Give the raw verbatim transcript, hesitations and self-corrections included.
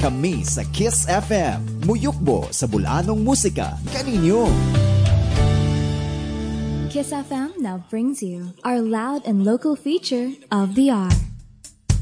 Kami sa Kiss F M, muyukbo sa bulanong musika kaninyo. Kiss F M now brings you our loud and local feature of the hour.